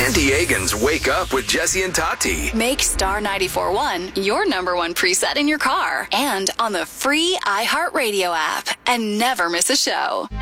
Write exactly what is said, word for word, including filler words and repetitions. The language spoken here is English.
San Diegans wake up with Jesse and Tati. Make Star ninety-four point one your number one preset in your car and on the free iHeartRadio app, and never miss a show.